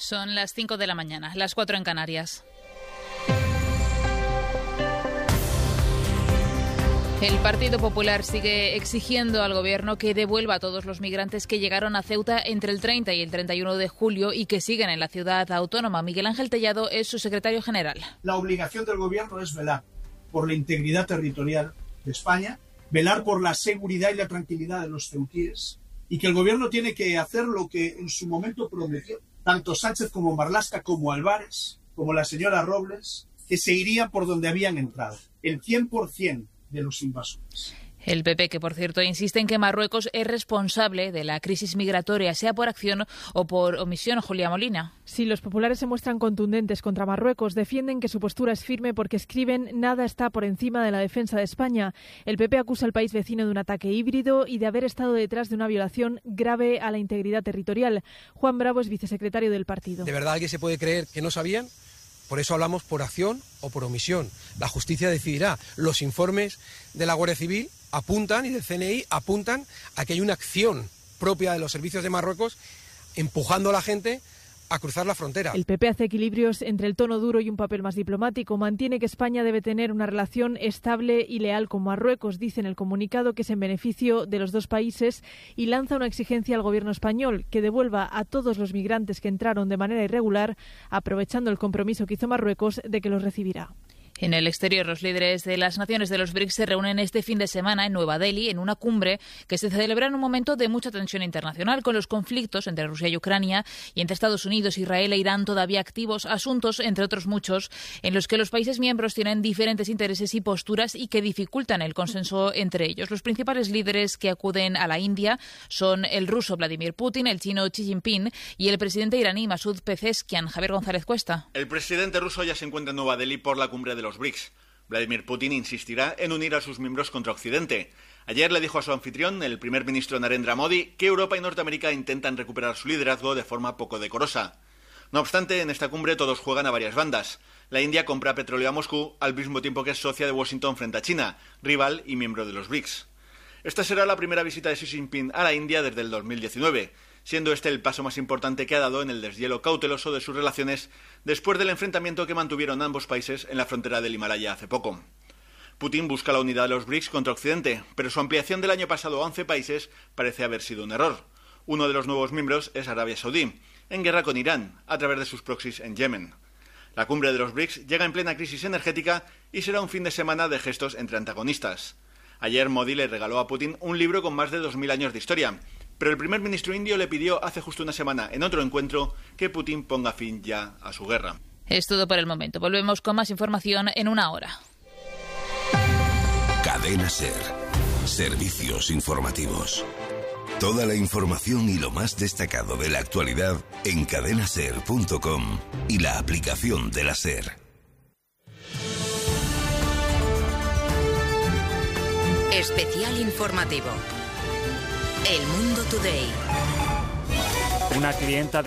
Son las 5 de la mañana, las 4 en Canarias. El Partido Popular sigue exigiendo al Gobierno que devuelva a todos los migrantes que llegaron a Ceuta entre el 30 y el 31 de julio y que siguen en la ciudad autónoma. Miguel Ángel Tellado es su secretario general. La obligación del Gobierno es velar por la integridad territorial de España, velar por la seguridad y la tranquilidad de los ceutíes, y que el Gobierno tiene que hacer lo que en su momento prometió, tanto Sánchez como Marlaska, como Álvarez, como la señora Robles, que se irían por donde habían entrado, el 100% de los invasores. El PP, que por cierto insiste en que Marruecos es responsable de la crisis migratoria, sea por acción o por omisión. Julia Molina. Sí, los populares se muestran contundentes contra Marruecos. Defienden que su postura es firme porque escriben: nada está por encima de la defensa de España. El PP acusa al país vecino de un ataque híbrido y de haber estado detrás de una violación grave a la integridad territorial. Juan Bravo es vicesecretario del partido. ¿De verdad alguien se puede creer que no sabían? Por eso hablamos por acción o por omisión. La justicia decidirá. Los informes de la Guardia Civil apuntan y del CNI apuntan a que hay una acción propia de los servicios de Marruecos empujando a la gente a cruzar la frontera. El PP hace equilibrios entre el tono duro y un papel más diplomático. Mantiene que España debe tener una relación estable y leal con Marruecos. Dice en el comunicado que es en beneficio de los dos países y lanza una exigencia al gobierno español que devuelva a todos los migrantes que entraron de manera irregular, aprovechando el compromiso que hizo Marruecos de que los recibirá. En el exterior, los líderes de las naciones de los BRICS se reúnen este fin de semana en Nueva Delhi en una cumbre que se celebra en un momento de mucha tensión internacional, con los conflictos entre Rusia y Ucrania y entre Estados Unidos, Israel e Irán todavía activos, asuntos, entre otros muchos, en los que los países miembros tienen diferentes intereses y posturas y que dificultan el consenso entre ellos. Los principales líderes que acuden a la India son el ruso Vladimir Putin, el chino Xi Jinping y el presidente iraní Masoud Pezeshkian. Javier González Cuesta. El presidente ruso ya se encuentra en Nueva Delhi por la cumbre de los BRICS. Vladimir Putin insistirá en unir a sus miembros contra Occidente. Ayer le dijo a su anfitrión, el primer ministro Narendra Modi, que Europa y Norteamérica intentan recuperar su liderazgo de forma poco decorosa. No obstante, en esta cumbre todos juegan a varias bandas. La India compra petróleo a Moscú al mismo tiempo que es socia de Washington frente a China, rival y miembro de los BRICS. Esta será la primera visita de Xi Jinping a la India desde el 2019. Siendo este el paso más importante que ha dado en el deshielo cauteloso de sus relaciones después del enfrentamiento que mantuvieron ambos países en la frontera del Himalaya hace poco. Putin busca la unidad de los BRICS contra Occidente, pero su ampliación del año pasado a 11 países parece haber sido un error. Uno de los nuevos miembros es Arabia Saudí, en guerra con Irán, a través de sus proxies en Yemen. La cumbre de los BRICS llega en plena crisis energética y será un fin de semana de gestos entre antagonistas. Ayer Modi le regaló a Putin un libro con más de 2000 años de historia, pero el primer ministro indio le pidió hace justo una semana, en otro encuentro, que Putin ponga fin ya a su guerra. Es todo por el momento. Volvemos con más información en una hora. Cadena SER. Servicios informativos. Toda la información y lo más destacado de la actualidad en cadenaser.com y la aplicación de la SER. Especial informativo. El Mundo Today. Una clienta